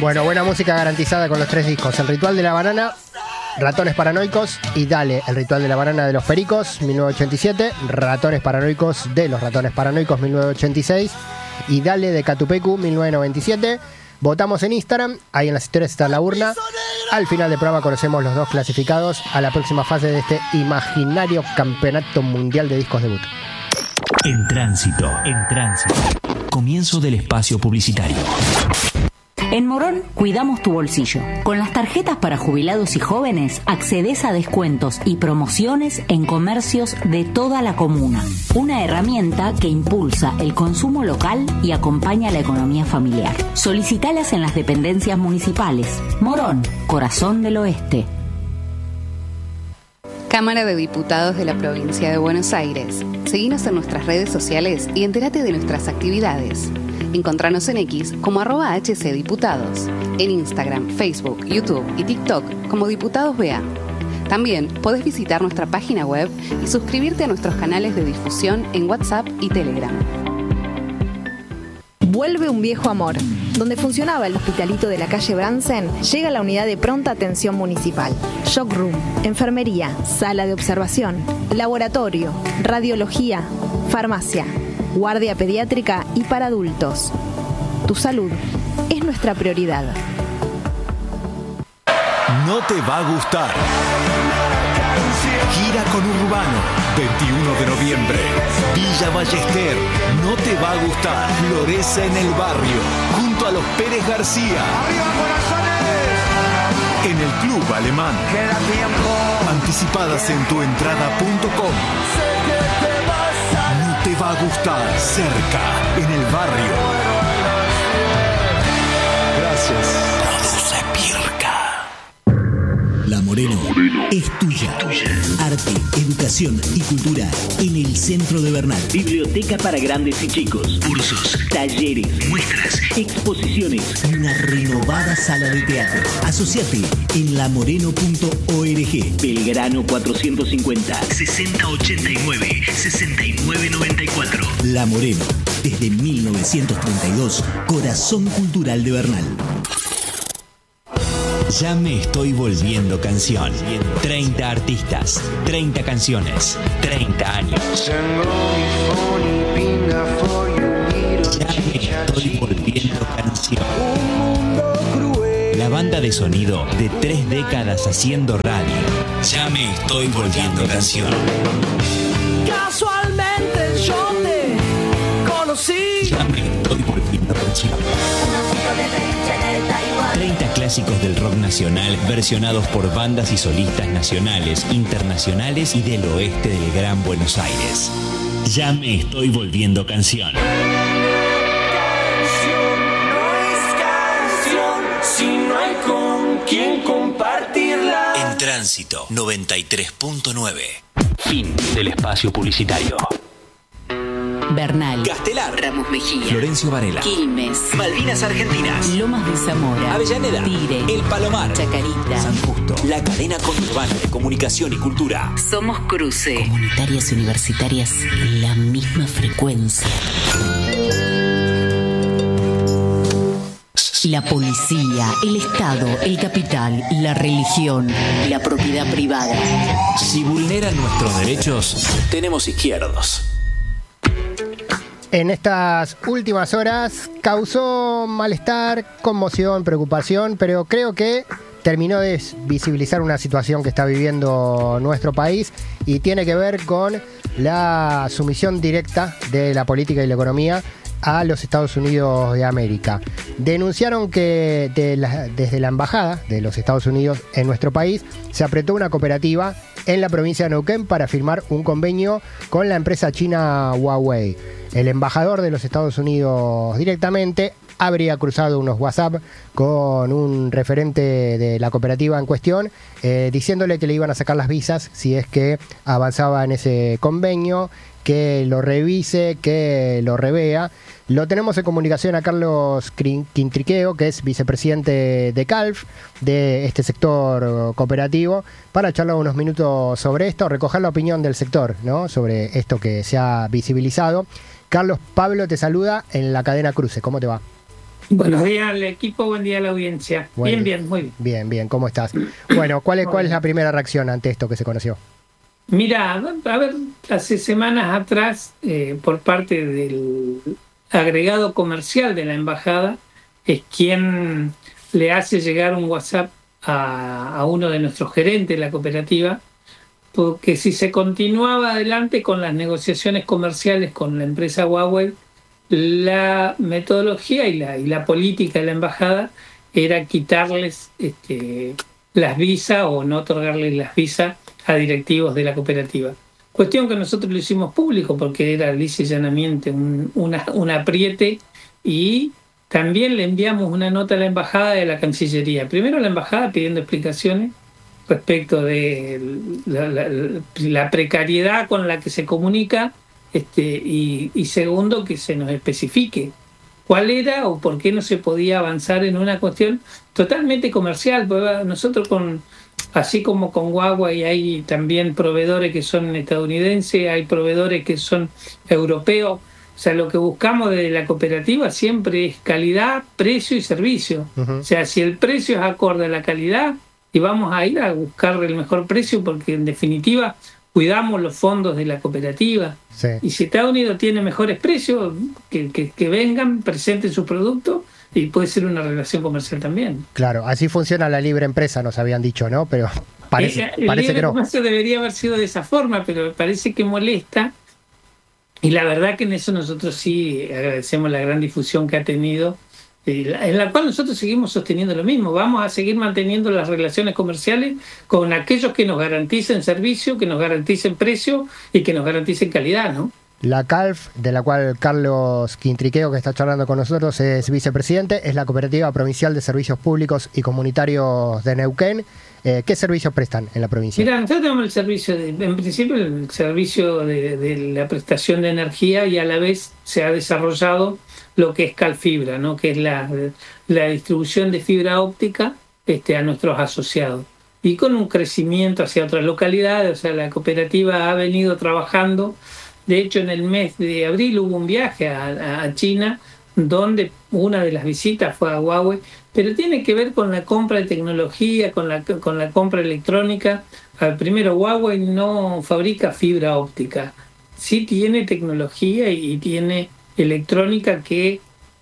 Bueno, buena música garantizada con los 3 discos. El Ritual de la Banana, Ratones Paranoicos y Dale, El Ritual de la Banana de los Pericos, 1987, Ratones Paranoicos de los Ratones Paranoicos, 1986 y Dale de Catupecu, 1997. Votamos en Instagram, ahí en las historias está la urna. Al final del programa conocemos los 2 clasificados a la próxima fase de este imaginario Campeonato Mundial de Discos Debut. En tránsito. Comienzo del espacio publicitario. En Morón cuidamos tu bolsillo. Con las tarjetas para jubilados y jóvenes accedes a descuentos y promociones en comercios de toda la comuna. Una herramienta que impulsa el consumo local y acompaña la economía familiar. Solicitalas en las dependencias municipales. Morón, corazón del oeste. Cámara de Diputados de la Provincia de Buenos Aires. Seguinos en nuestras redes sociales y entérate de nuestras actividades. Encontranos en X como @HCDiputados, en Instagram, Facebook, YouTube y TikTok como Diputados BA. También podés visitar nuestra página web y suscribirte a nuestros canales de difusión en WhatsApp y Telegram. Vuelve un viejo amor. Donde funcionaba el hospitalito de la calle Bransen, llega la unidad de pronta atención municipal. Shock room, enfermería, sala de observación, laboratorio, radiología, farmacia, guardia pediátrica y para adultos. Tu salud es nuestra prioridad. No te va a gustar. Gira con Urbano, 21 de noviembre. Villa Ballester. No te va a gustar. Florece en el barrio, junto a los Pérez García. ¡Arriba, corazones! En el Club Alemán. Queda tiempo. Anticipadas en tuentrada.com. No te va a gustar. Cerca, en el barrio. Gracias. Produce Pirca. La Moreno es tuya. Arte, educación y cultura en el centro de Bernal. Biblioteca para grandes y chicos. Cursos, Talleres, muestras, exposiciones. y una renovada sala de teatro. Asociate en lamoreno.org. Belgrano 450. 6089-6994. La Moreno, desde 1932, corazón cultural de Bernal. Ya me estoy volviendo canción. 30 artistas, 30 canciones, 30 años. Ya me estoy volviendo canción. La banda de sonido de 3 décadas haciendo radio. Ya me estoy volviendo canción. Casualmente yo te conocí. Ya me estoy volviendo canción. 30 clásicos del rock nacional versionados por bandas y solistas nacionales, internacionales y del oeste del Gran Buenos Aires. Ya me estoy volviendo canción. Canción no es canción si no hay con quien compartirla. En tránsito 93.9. Fin del espacio publicitario. Bernal, Castelar, Ramos Mejía, Florencio Varela, Quilmes, Malvinas Argentinas, Lomas de Zamora, Avellaneda, Tigre, El Palomar, Chacarita, San Justo, la cadena conurbana de comunicación y cultura. Somos Cruce. Comunitarias y universitarias en la misma frecuencia. La policía, el Estado, el capital, la religión, la propiedad privada. Si vulneran nuestros derechos, tenemos izquierdos. En estas últimas horas causó malestar, conmoción, preocupación, pero creo que terminó de visibilizar una situación que está viviendo nuestro país y tiene que ver con la sumisión directa de la política y la economía a los Estados Unidos de América. Denunciaron que desde la embajada de los Estados Unidos en nuestro país se apretó una cooperativa en la provincia de Neuquén para firmar un convenio con la empresa china Huawei. El embajador de los Estados Unidos directamente habría cruzado unos WhatsApp con un referente de la cooperativa en cuestión, diciéndole que le iban a sacar las visas si es que avanzaba en ese convenio, que lo revise, que lo revea. Lo tenemos en comunicación a Carlos Quintriqueo, que es vicepresidente de CALF, de este sector cooperativo, para charlar unos minutos sobre esto, recoger la opinión del sector, ¿no?, sobre esto que se ha visibilizado. Carlos, Pablo te saluda en la cadena Cruce. ¿Cómo te va? Buenos días al equipo, buen día a la audiencia. Buen día. Bien, muy bien. Bien, ¿cómo estás? Bueno, ¿cuál es la primera reacción ante esto que se conoció? Mira, a ver, hace semanas atrás, por parte del agregado comercial de la embajada, es quien le hace llegar un WhatsApp a uno de nuestros gerentes de la cooperativa, porque si se continuaba adelante con las negociaciones comerciales con la empresa Huawei, la metodología y la política de la embajada era quitarles las visas o no otorgarles las visas a directivos de la cooperativa. Cuestión que nosotros lo hicimos público porque era lisa y llanamente un apriete, y también le enviamos una nota a la embajada y a la Cancillería. Primero a la embajada pidiendo explicaciones respecto de la precariedad con la que se comunica, y segundo, que se nos especifique cuál era o por qué no se podía avanzar en una cuestión totalmente comercial. Porque nosotros, así como con Huawei, hay también proveedores que son estadounidenses, hay proveedores que son europeos. O sea, lo que buscamos de la cooperativa siempre es calidad, precio y servicio. O sea, si el precio es acorde a la calidad, y vamos a ir a buscar el mejor precio, porque en definitiva cuidamos los fondos de la cooperativa. Sí. Y si Estados Unidos tiene mejores precios, que vengan, presenten sus productos, y puede ser una relación comercial también. Claro, así funciona la libre empresa, nos habían dicho, ¿no? Pero parece El libre que no. comercio debería haber sido de esa forma, pero parece que molesta. Y la verdad que en eso nosotros sí agradecemos la gran difusión que ha tenido, en la cual nosotros seguimos sosteniendo lo mismo. Vamos a seguir manteniendo las relaciones comerciales con aquellos que nos garanticen servicio, que nos garanticen precio y que nos garanticen calidad, ¿no? La CALF, de la cual Carlos Quintriqueo, que está charlando con nosotros, es vicepresidente, es la Cooperativa Provincial de Servicios Públicos y Comunitarios de Neuquén. ¿Qué servicios prestan en la provincia? Mira, nosotros tenemos el servicio, en principio el servicio de la prestación de energía, y a la vez se ha desarrollado lo que es Calfibra, ¿no? Que es la distribución de fibra óptica a nuestros asociados. Y con un crecimiento hacia otras localidades. O sea, la cooperativa ha venido trabajando. De hecho, en el mes de abril hubo un viaje a China, donde una de las visitas fue a Huawei, pero tiene que ver con la compra de tecnología, con la compra electrónica. Primero, Huawei no fabrica fibra óptica, sí tiene tecnología y tiene electrónica que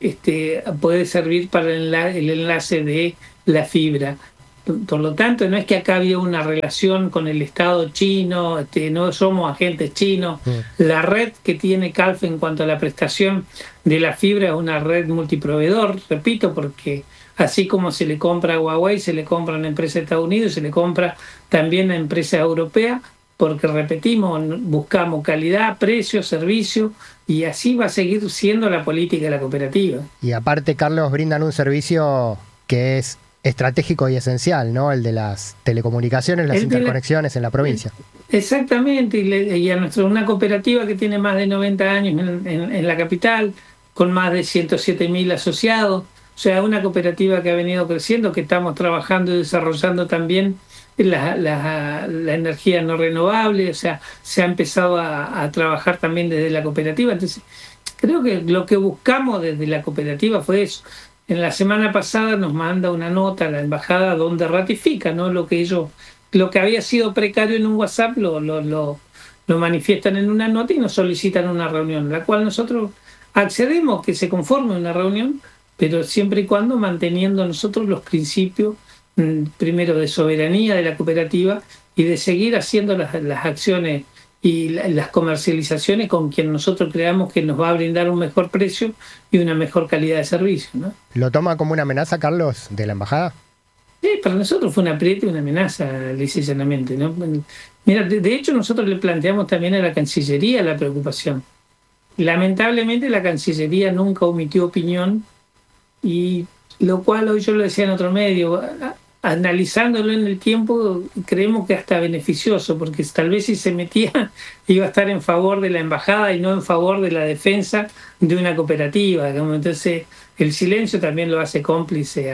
puede servir para el enlace de la fibra. Por lo tanto, no es que acá había una relación con el Estado chino, no somos agentes chinos. La red que tiene CALF en cuanto a la prestación de la fibra es una red multiproveedor, repito, porque así como se le compra a Huawei, se le compra a una empresa de Estados Unidos, se le compra también a empresas europeas, porque repetimos, buscamos calidad, precio, servicio, y así va a seguir siendo la política de la cooperativa. Y aparte, Carlos, brindan un servicio que es estratégico y esencial, ¿no? El de las telecomunicaciones, las interconexiones en la provincia. Exactamente, y a una cooperativa que tiene más de 90 años en la capital, con más de 107.000 asociados. O sea, una cooperativa que ha venido creciendo, que estamos trabajando y desarrollando también la energía no renovable. O sea, se ha empezado a trabajar también desde la cooperativa. Entonces, creo que lo que buscamos desde la cooperativa fue eso. En la semana pasada nos manda una nota a la embajada donde ratifica, ¿no? Lo que había sido precario en un WhatsApp lo manifiestan en una nota y nos solicitan una reunión, la cual nosotros accedemos que se conforme una reunión, pero siempre y cuando manteniendo nosotros los principios, primero de soberanía de la cooperativa y de seguir haciendo las acciones y las comercializaciones con quien nosotros creamos que nos va a brindar un mejor precio y una mejor calidad de servicio, ¿no? ¿Lo toma como una amenaza, Carlos, de la embajada? Sí, para nosotros fue un apriete y una amenaza, lisa y llanamente, ¿no? Mira, de hecho nosotros le planteamos también a la Cancillería la preocupación. Lamentablemente la Cancillería nunca omitió opinión, y lo cual hoy yo lo decía en otro medio, analizándolo en el tiempo, creemos que hasta beneficioso, porque tal vez si se metía iba a estar en favor de la embajada y no en favor de la defensa de una cooperativa. Entonces el silencio también lo hace cómplice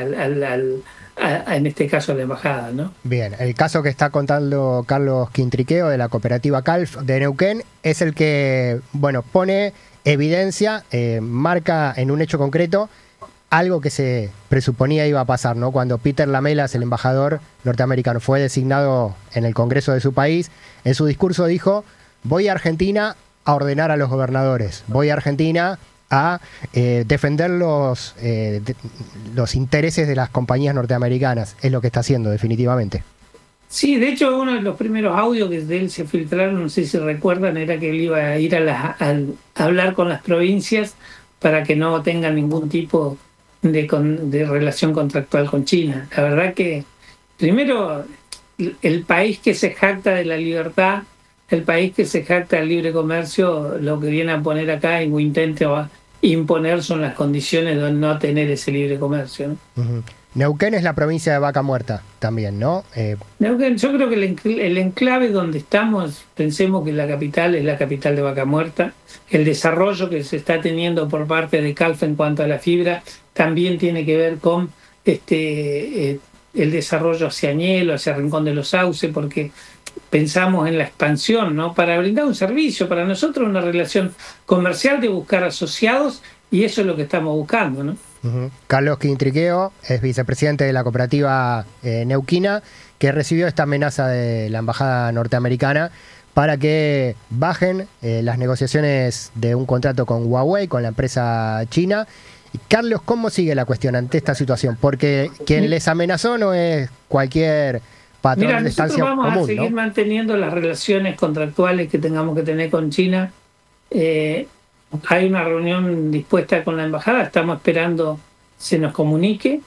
en este caso a la embajada, ¿no? Bien, el caso que está contando Carlos Quintriqueo de la cooperativa CALF de Neuquén es el que, bueno, pone evidencia, marca en un hecho concreto algo que se presuponía iba a pasar, ¿no? Cuando Peter Lamelas, el embajador norteamericano, fue designado en el Congreso de su país, en su discurso dijo: voy a Argentina a ordenar a los gobernadores, voy a Argentina a defender los intereses de las compañías norteamericanas. Es lo que está haciendo, definitivamente. Sí, de hecho, uno de los primeros audios que de él se filtraron, no sé si recuerdan, era que él iba a ir a hablar con las provincias para que no tengan ningún tipo de relación contractual con China. La verdad que, primero, el país que se jacta de la libertad, el país que se jacta del libre comercio, lo que viene a poner acá o intenta imponer son las condiciones de no tener ese libre comercio, ¿no? Uh-huh. Neuquén es la provincia de Vaca Muerta también, ¿no? Neuquén, yo creo que el enclave donde estamos, pensemos que la capital es la capital de Vaca Muerta. El desarrollo que se está teniendo por parte de Calfa en cuanto a la fibra también tiene que ver con el desarrollo hacia Añelo, hacia Rincón de los Sauces, porque pensamos en la expansión, ¿no? Para brindar un servicio, para nosotros una relación comercial de buscar asociados, y eso es lo que estamos buscando, ¿no? Uh-huh. Carlos Quintriqueo es vicepresidente de la cooperativa neuquina, que recibió esta amenaza de la embajada norteamericana para que bajen las negociaciones de un contrato con Huawei, con la empresa china. Carlos, ¿cómo sigue la cuestión ante esta situación? Porque quien les amenazó no es cualquier patrón de estancia común, ¿no? Nosotros vamos a seguir manteniendo las relaciones contractuales que tengamos que tener con China. Hay una reunión dispuesta con la embajada, estamos esperando se nos comunique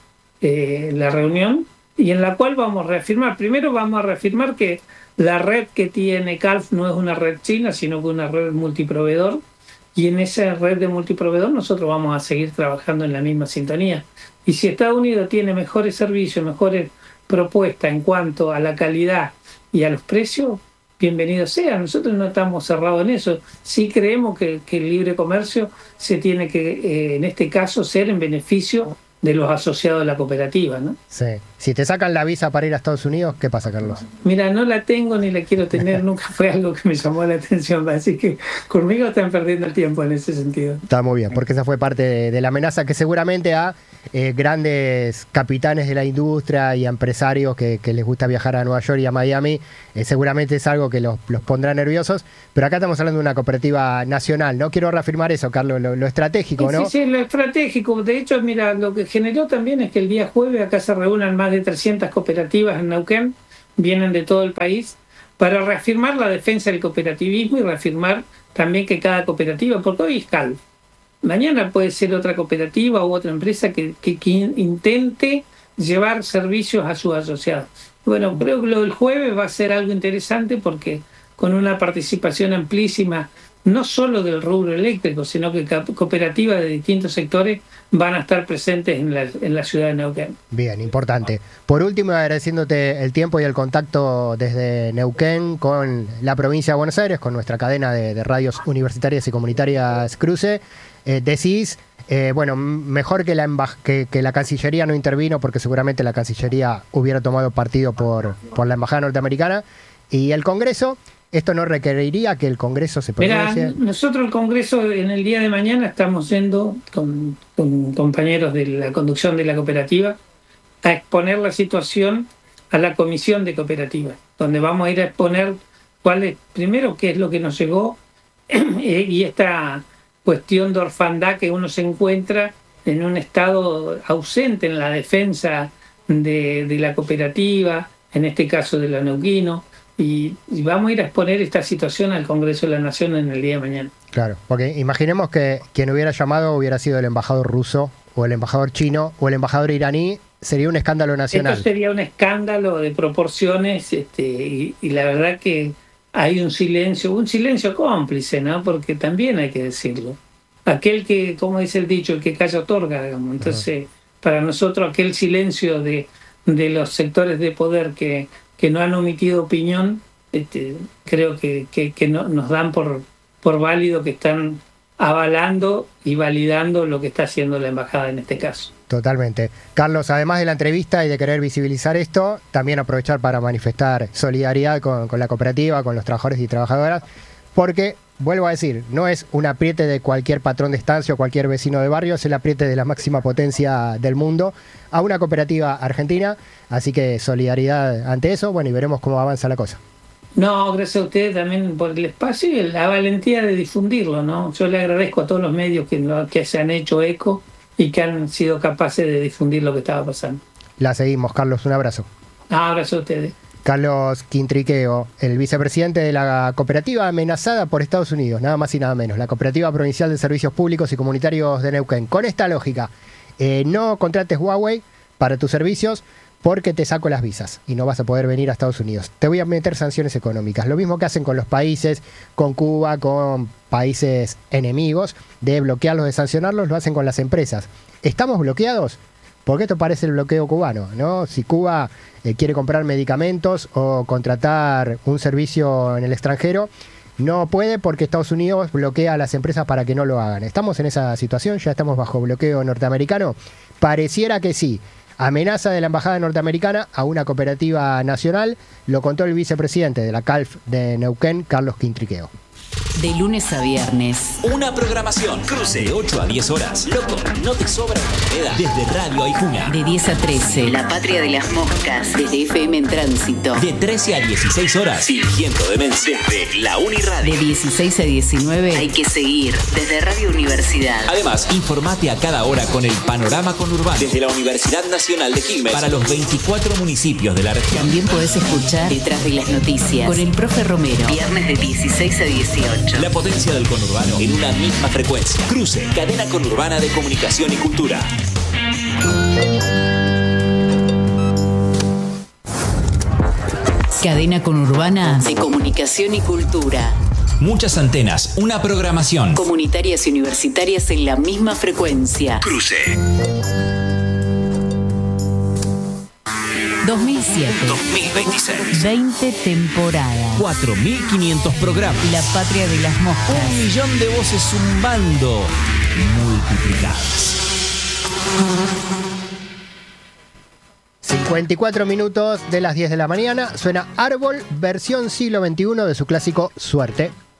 la reunión, y en la cual vamos a reafirmar, primero vamos a reafirmar que la red que tiene CALF no es una red china, sino que una red multiproveedor, y en esa red de multiproveedor nosotros vamos a seguir trabajando en la misma sintonía. Y si Estados Unidos tiene mejores servicios, mejores propuestas en cuanto a la calidad y a los precios, bienvenido sea. Nosotros no estamos cerrados en eso. Sí creemos que el libre comercio se tiene que, en este caso, ser en beneficio de los asociados de la cooperativa, ¿no? Sí. Si te sacan la visa para ir a Estados Unidos, ¿qué pasa, Carlos? Mira, no la tengo ni la quiero tener, nunca fue algo que me llamó la atención, así que conmigo están perdiendo el tiempo en ese sentido. Está muy bien, porque esa fue parte de la amenaza que seguramente a grandes capitanes de la industria y a empresarios que les gusta viajar a Nueva York y a Miami, seguramente es algo que los pondrá nerviosos, pero acá estamos hablando de una cooperativa nacional, ¿no? Quiero reafirmar eso, Carlos, lo estratégico, ¿no? Sí, lo estratégico. De hecho, mira, lo que generó también es que el día jueves acá se reúnan más de 300 cooperativas en Neuquén, vienen de todo el país, para reafirmar la defensa del cooperativismo y reafirmar también que cada cooperativa, porque hoy es CALF, mañana puede ser otra cooperativa u otra empresa que intente llevar servicios a sus asociados. Bueno, creo que lo del jueves va a ser algo interesante porque con una participación amplísima, no solo del rubro eléctrico, sino que cooperativas de distintos sectores van a estar presentes en la ciudad de Neuquén. Bien, importante. Por último, agradeciéndote el tiempo y el contacto desde Neuquén con la provincia de Buenos Aires, con nuestra cadena de radios universitarias y comunitarias Cruce. Decís, bueno, mejor que la Cancillería no intervino, porque seguramente la Cancillería hubiera tomado partido por la Embajada norteamericana. Y el Congreso, ¿esto no requeriría que el Congreso se pronuncie? Mira, nosotros el Congreso en el día de mañana estamos yendo con compañeros de la conducción de la cooperativa a exponer la situación a la Comisión de Cooperativas, donde vamos a ir a exponer primero qué es lo que nos llegó y esta cuestión de orfandad que uno se encuentra en un estado ausente en la defensa de la cooperativa, en este caso de la Neuquino. Y vamos a ir a exponer esta situación al Congreso de la Nación en el día de mañana. Claro, porque imaginemos que quien hubiera llamado hubiera sido el embajador ruso o el embajador chino o el embajador iraní, sería un escándalo nacional. Esto sería un escándalo de proporciones y la verdad que hay un silencio cómplice, ¿no? Porque también hay que decirlo. Aquel que, como dice el dicho, el que calla otorga, digamos. Entonces, para nosotros aquel silencio de los sectores de poder que no han omitido opinión, creo que no, nos dan por válido que están avalando y validando lo que está haciendo la embajada en este caso. Totalmente. Carlos, además de la entrevista y de querer visibilizar esto, también aprovechar para manifestar solidaridad con la cooperativa, con los trabajadores y trabajadoras, porque, vuelvo a decir, no es un apriete de cualquier patrón de estancia o cualquier vecino de barrio, es el apriete de la máxima potencia del mundo a una cooperativa argentina, así que solidaridad ante eso, bueno, y veremos cómo avanza la cosa. No, gracias a ustedes también por el espacio y la valentía de difundirlo, ¿no? Yo le agradezco a todos los medios que se han hecho eco y que han sido capaces de difundir lo que estaba pasando. La seguimos, Carlos, un abrazo. Abrazo a ustedes. Carlos Quintriqueo, el vicepresidente de la cooperativa amenazada por Estados Unidos, nada más y nada menos, la Cooperativa Provincial de Servicios Públicos y Comunitarios de Neuquén. Con esta lógica, no contrates Huawei para tus servicios porque te saco las visas y no vas a poder venir a Estados Unidos. Te voy a meter sanciones económicas. Lo mismo que hacen con los países, con Cuba, con países enemigos, de bloquearlos, de sancionarlos, lo hacen con las empresas. ¿Estamos bloqueados? Porque esto parece el bloqueo cubano, ¿no? Si Cuba quiere comprar medicamentos o contratar un servicio en el extranjero, no puede porque Estados Unidos bloquea a las empresas para que no lo hagan. ¿Estamos en esa situación? ¿Ya estamos bajo bloqueo norteamericano? Pareciera que sí. Amenaza de la embajada norteamericana a una cooperativa nacional, lo contó el vicepresidente de la CALF de Neuquén, Carlos Quintriqueo. De lunes a viernes. Una programación. Cruce de 8 a 10 horas. Loco, no te sobra una moneda. Desde Radio Aijuna. De 10 a 13. La Patria de las Moscas. Desde FM en Tránsito. De 13 a 16 horas. Fingiendo demencia. Desde la Uniradio. De 16 a 19. Hay que seguir. Desde Radio Universidad. Además, informate a cada hora con el panorama conurbano. Desde la Universidad Nacional de Quilmes. Para los 24 municipios de la región. También podés escuchar Detrás de las Noticias. Con el profe Romero. Viernes de 16 a 18. La potencia del conurbano en una misma frecuencia. Cruce, cadena conurbana de comunicación y cultura. Cadena conurbana de comunicación y cultura. Muchas antenas, una programación. Comunitarias y universitarias en la misma frecuencia. Cruce. 2007. 2026. 20 temporadas. 4.500 programas. La Patria de las Moscas. 1 millón de voces zumbando. Multiplicadas. 54 minutos de las 10 de la mañana. Suena Árbol, versión siglo XXI de su clásico Suerte.